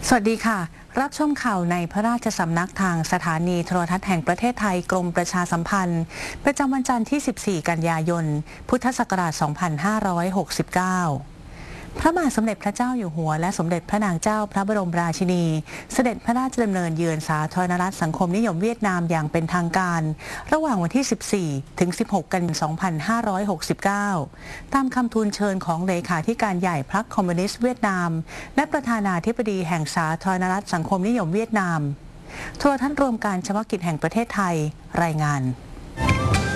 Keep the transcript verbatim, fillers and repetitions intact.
สวัสดีค่ะรับชมข่าวในพระราชสำนักทางสถานีโทรทัศน์แห่งประเทศไทยกรมประชาสัมพันธ์ประจำวันจันทร์ที่ สิบสี่ กันยายน พุทธศักราช สองพันห้าร้อยหกสิบเก้า พระบาทสมเด็จพระเจ้าอยู่หัวและสมเด็จพระนางเจ้าพระบรมราชินีเสด็จพระราชดำเนินเยือนสาธารณรัฐสังคมนิยมเวียดนามอย่างเป็นทางการระหว่างวันที่ สิบสี่ ถึง สิบหก กันยายน สองพันห้าร้อยหกสิบเก้า ตามคำทูลเชิญของเลขาธิการใหญ่พรรคคอมมิวนิสต์เวียดนามและประธานาธิบดีแห่งสาธารณรัฐสังคมนิยมเวียดนามโทรทัศน์รวมการเฉพาะกิจแห่งประเทศไทยรายงาน